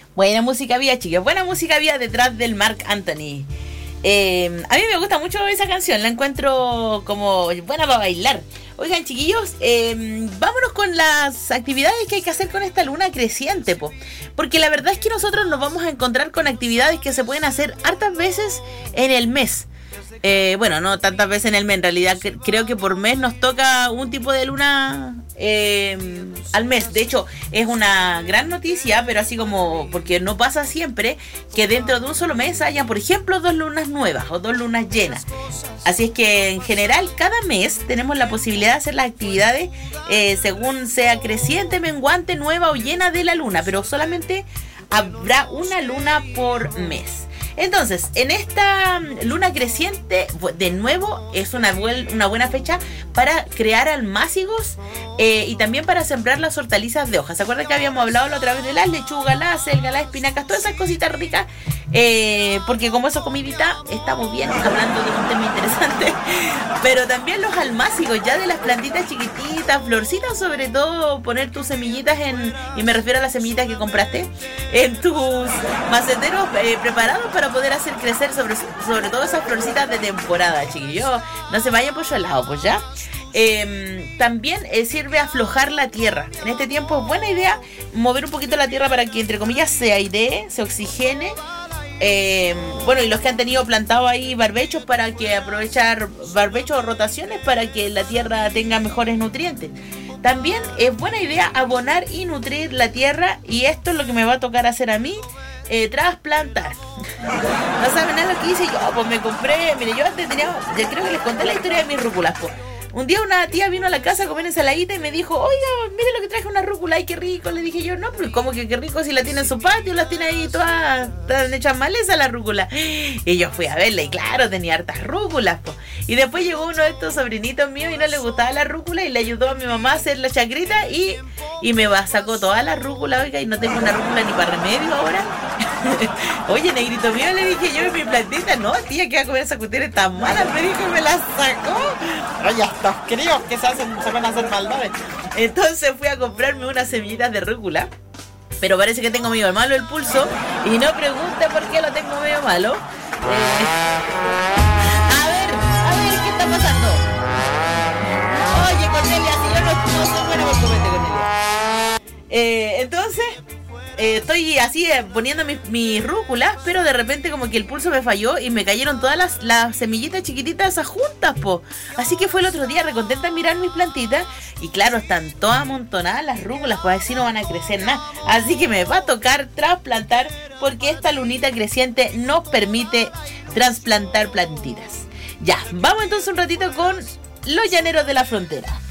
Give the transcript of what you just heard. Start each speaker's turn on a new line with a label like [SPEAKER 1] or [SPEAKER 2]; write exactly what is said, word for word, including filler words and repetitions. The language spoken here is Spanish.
[SPEAKER 1] Buena música había, chicas. Buena música había detrás del Marc Anthony. Eh, a mí me gusta mucho esa canción. La encuentro como buena para bailar. Oigan, chiquillos, eh, vámonos con las actividades que hay que hacer con esta luna creciente, po. Porque la verdad es que nosotros nos vamos a encontrar con actividades que se pueden hacer hartas veces en el mes. Eh, bueno, no tantas veces en el mes, en realidad cre- creo que por mes nos toca un tipo de luna eh, al mes. De hecho, es una gran noticia, pero así como, porque no pasa siempre que dentro de un solo mes haya, por ejemplo, dos lunas nuevas o dos lunas llenas. Así es que en general cada mes tenemos la posibilidad de hacer las actividades eh, según sea creciente, menguante, nueva o llena de la luna, pero solamente habrá una luna por mes. Entonces, en esta luna creciente, de nuevo, es una, buel, una buena fecha para crear almácigos eh, y también para sembrar las hortalizas de hojas. ¿Se acuerdan que habíamos hablado la otra vez de las lechugas, la acelga, las espinacas, todas esas cositas ricas? Eh, porque como eso comidita, estamos bien hablando de un tema interesante. Pero también los almácigos, ya de las plantitas chiquititas, florcitas, sobre todo poner tus semillitas en, y me refiero a las semillitas que compraste, en tus maceteros eh, preparados para poder hacer crecer sobre, sobre todo esas florcitas de temporada, chiquillos. No se vayan por su lado, pues ya. Eh, también eh, sirve aflojar la tierra. En este tiempo es buena idea mover un poquito la tierra para que, entre comillas, se airee, se oxigene. Eh, bueno, y los que han tenido plantado ahí barbechos, para que aprovechar barbechos o rotaciones para que la tierra tenga mejores nutrientes. También es buena idea abonar y nutrir la tierra, y esto es lo que me va a tocar hacer a mí, eh, trasplantar. No saben nada lo que hice yo, pues me compré, mire, yo antes tenía, yo creo que les conté la historia de mis rúculas, pues. Un día una tía vino a la casa a comer ensaladita y me dijo, oiga, mire lo que traje, una rúcula, ay, qué rico. Le dije yo, no, pero ¿cómo que qué rico si la tiene en su patio? Las tiene ahí todas, están hechas maleza la rúcula. Y yo fui a verla y claro, tenía hartas rúculas, po. Y después llegó uno de estos sobrinitos míos y no le gustaba la rúcula y le ayudó a mi mamá a hacer la chacrita y, y me sacó toda la rúcula, oiga, y no tengo una rúcula ni para remedio ahora. Oye, negrito mío, le dije yo en mi plantita, no, tía, que va a comer esa cuestión tan mala, me dijo y me la sacó. Oye, estos críos que se hacen, se van a hacer maldades. Entonces fui a comprarme unas semillitas de rúcula, pero parece que tengo medio malo el pulso y no pregunte por qué lo tengo medio malo. Eh, a ver, a ver, ¿qué está pasando? Oye, Cornelia, si yo no, no soy buena por comerte, Cornelia. Eh, entonces... Eh, estoy así eh, poniendo mis, mis rúculas, pero de repente como que el pulso me falló y me cayeron todas las, las semillitas chiquititas esas juntas, po. Así que fue el otro día recontenta en mirar mis plantitas y claro, están todas amontonadas las rúculas, pues así no van a crecer nada. Así que me va a tocar trasplantar porque esta lunita creciente nos permite trasplantar plantitas. Ya, vamos entonces un ratito con los llaneros de la frontera.